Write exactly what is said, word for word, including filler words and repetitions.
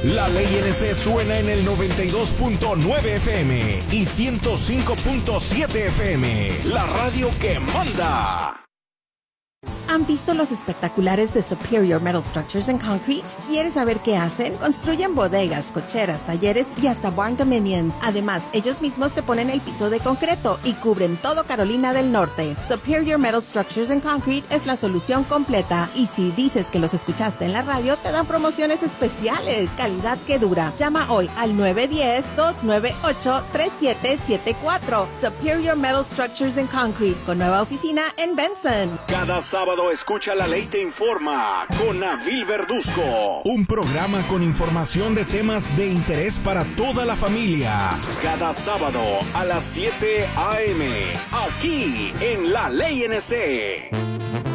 La Ley N C suena en el noventa y dos punto nueve F M y ciento cinco punto siete F M. La radio que manda. ¿Han visto los espectaculares de Superior Metal Structures and Concrete? ¿Quieres saber qué hacen? Construyen bodegas, cocheras, talleres y hasta barn dominions. Además, ellos mismos te ponen el piso de concreto y cubren todo Carolina del Norte. Superior Metal Structures and Concrete es la solución completa. Y si dices que los escuchaste en la radio, te dan promociones especiales. Calidad que dura. Llama hoy al nueve uno cero, dos nueve ocho, tres siete siete cuatro. Superior Metal Structures and Concrete, con nueva oficina en Benson. Cada sábado escucha La Ley Te Informa con Nabil Verduzco. Un programa con información de temas de interés para toda la familia. Cada sábado a las siete a eme. Aquí en La Ley N C.